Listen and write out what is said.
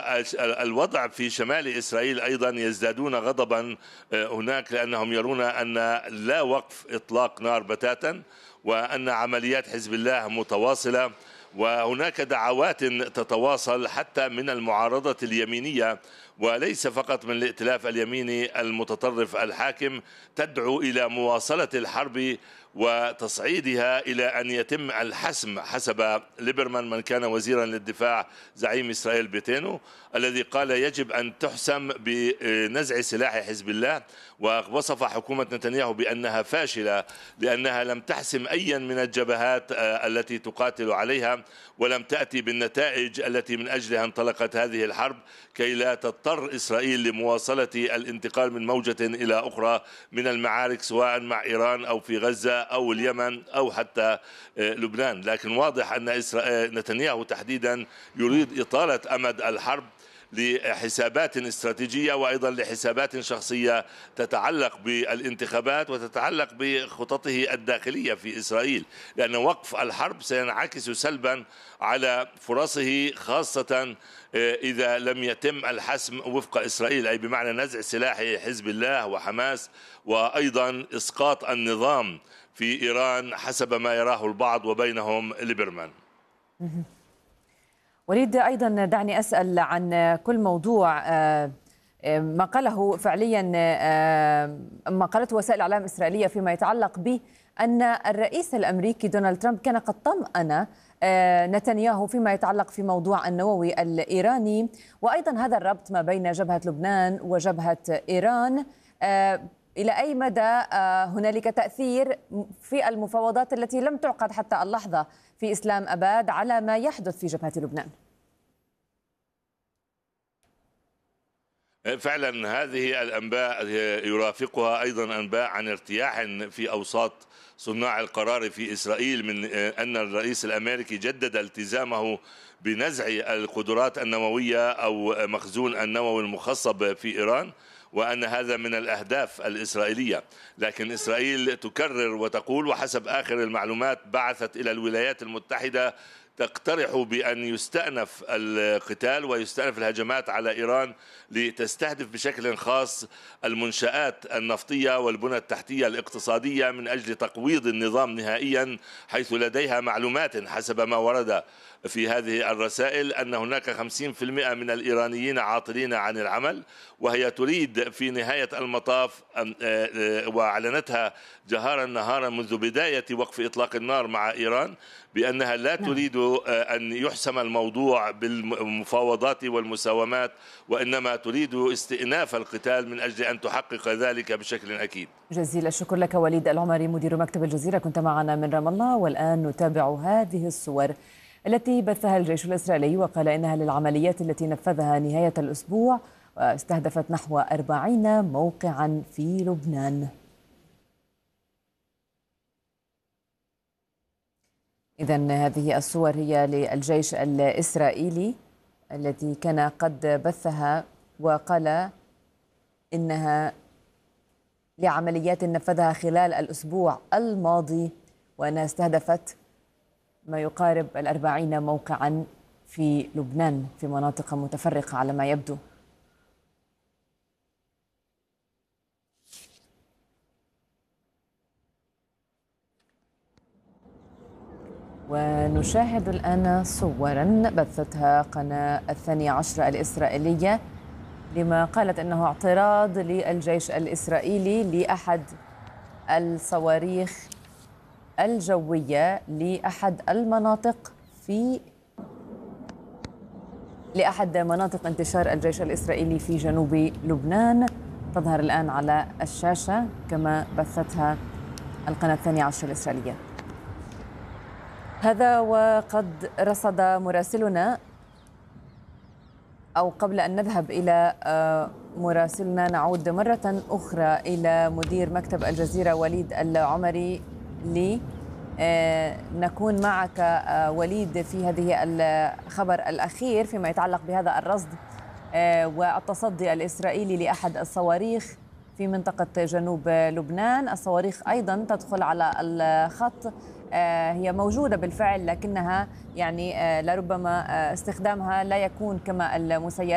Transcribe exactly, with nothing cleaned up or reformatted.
والوضع في شمال إسرائيل أيضا يزدادون غضبا هناك، لأنهم يرون أن لا وقف إطلاق نار بتاتا، وأن عمليات حزب الله متواصلة، وهناك دعوات تتواصل حتى من المعارضة اليمينية وليس فقط من الائتلاف اليميني المتطرف الحاكم، تدعو إلى مواصلة الحرب وتصعيدها إلى أن يتم الحسم، حسب ليبرمان من كان وزيرا للدفاع زعيم إسرائيل بيتينو، الذي قال يجب أن تحسم بنزع سلاح حزب الله، ووصف حكومة نتنياهو بأنها فاشلة لأنها لم تحسم أيا من الجبهات التي تقاتل عليها، ولم تأتي بالنتائج التي من أجلها انطلقت هذه الحرب، كي لا تضطر إسرائيل لمواصلة الانتقال من موجة إلى أخرى من المعارك، سواء مع إيران أو في غزة أو اليمن أو حتى لبنان. لكن واضح أن نتنياهو تحديدا يريد إطالة أمد الحرب لحسابات استراتيجية وأيضا لحسابات شخصية تتعلق بالانتخابات وتتعلق بخططه الداخلية في إسرائيل، لأن وقف الحرب سينعكس سلبا على فرصه، خاصة إذا لم يتم الحسم وفق إسرائيل، أي بمعنى نزع سلاح حزب الله وحماس، وأيضا إسقاط النظام في إيران حسب ما يراه البعض وبينهم ليبرمان. وليد، أيضا دعني أسأل عن كل موضوع ما قاله فعليا ما قالته وسائل الإعلام الإسرائيلية فيما يتعلق بأن الرئيس الأمريكي دونالد ترامب كان قد طمأن نتنياهو فيما يتعلق في موضوع النووي الإيراني، وأيضا هذا الربط ما بين جبهة لبنان وجبهة إيران. إلى أي مدى هنالك تأثير في المفاوضات التي لم تعقد حتى اللحظة في إسلام أباد على ما يحدث في جبهة لبنان؟ فعلا هذه الأنباء يرافقها أيضا أنباء عن ارتياح في أوساط صناع القرار في إسرائيل من أن الرئيس الأمريكي جدد التزامه بنزع القدرات النووية أو مخزون النووي المخصب في إيران، وأن هذا من الأهداف الإسرائيلية. لكن إسرائيل تكرر وتقول، وحسب آخر المعلومات بعثت إلى الولايات المتحدة تقترح بأن يستأنف القتال ويستأنف الهجمات على إيران لتستهدف بشكل خاص المنشآت النفطية والبنى التحتية الاقتصادية من أجل تقويض النظام نهائيا، حيث لديها معلومات حسب ما ورد في هذه الرسائل أن هناك خمسين بالمئة من الإيرانيين عاطلين عن العمل، وهي تريد في نهاية المطاف، وأعلنتها جهارا نهارا منذ بداية وقف إطلاق النار مع إيران، بأنها لا تريد أن يحسم الموضوع بالمفاوضات والمساومات، وإنما تريد استئناف القتال من أجل أن تحقق ذلك بشكل أكيد. جزيل الشكر لك وليد العمري مدير مكتب الجزيرة، كنت معنا من رام الله. والآن نتابع هذه الصور التي بثها الجيش الإسرائيلي، وقال إنها للعمليات التي نفذها نهاية الأسبوع واستهدفت نحو أربعين موقعا في لبنان. إذن هذه الصور هي للجيش الإسرائيلي التي كان قد بثها، وقال إنها لعمليات نفذها خلال الأسبوع الماضي، وأنها استهدفت ما يقارب الأربعين موقعا في لبنان في مناطق متفرقة على ما يبدو. ونشاهد الآن صورا بثتها قناة الثانية عشر الإسرائيلية لما قالت أنه اعتراض للجيش الإسرائيلي لأحد الصواريخ الجوية لأحد المناطق في لأحد مناطق انتشار الجيش الإسرائيلي في جنوب لبنان. تظهر الآن على الشاشة كما بثتها القناة الثانية عشر الإسرائيلية. هذا وقد رصد مراسلنا، أو قبل أن نذهب إلى مراسلنا نعود مرة أخرى إلى مدير مكتب الجزيرة وليد العمري لنكون معك وليد في هذه الخبر الأخير فيما يتعلق بهذا الرصد والتصدي الإسرائيلي لأحد الصواريخ في منطقة جنوب لبنان. الصواريخ أيضا تدخل على الخط، هي موجودة بالفعل لكنها يعني لربما استخدامها لا يكون كما المسيرات